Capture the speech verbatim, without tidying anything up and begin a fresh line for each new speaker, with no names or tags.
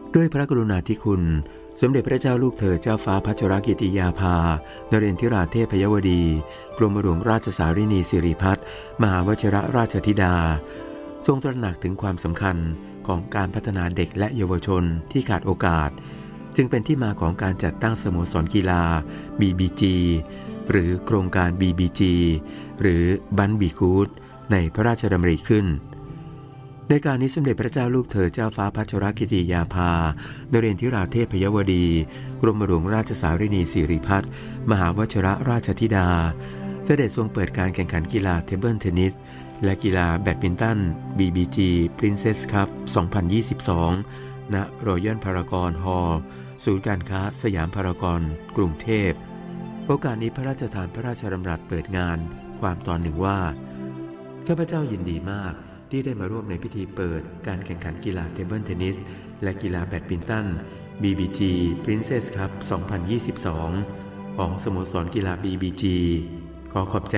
ด้วยพระกรุณาธิคุณสมเด็จพระเจ้าลูกเธอเจ้าฟ้าพัชรกิติยาภานเรนทิราเทพยวดีกรมหลวงราชสารินีสิริพัฒน์มหาวชิรราชธิดาทรงตระหนักถึงความสำคัญของการพัฒนาเด็กและเยาวชนที่ขาดโอกาสจึงเป็นที่มาของการจัดตั้งสโมสรกีฬา บี บี จี หรือโครงการ บี บี จี หรือบันบีกูดในพระราชดำริขึ้นในการนี้สมเด็จพระเจ้าลูกเธอเจ้าฟ้าพัชรกิติยาภานเรนทิราเทพยวดีกรมหลวงราชสารินีสิริพัฒน์มหาวชิรราชธิดาเสด็จทรงเปิดการแข่งขันกีฬาเทเบิลเทนนิสและกีฬาแบดมินตัน บี บี จี Princess Cup สองพันยี่สิบสอง ณ รอยัลพารากอนฮอลล์ศูนย์การค้าสยามพารากอนกรุงเทพโอกาสนี้พระราชทานพระราชดำรัสเปิดงานความตอนหนึ่งว่าข้าพเจ้ายินดีมากที่ได้มาร่วมในพิธีเปิดการแข่งขันกีฬาเทเบิลเทนนิสและกีฬาแบดมินตัน บี บี จี Princess Cup สองพันยี่สิบสองของสโมสรกีฬา บี บี จี ขอขอบใจ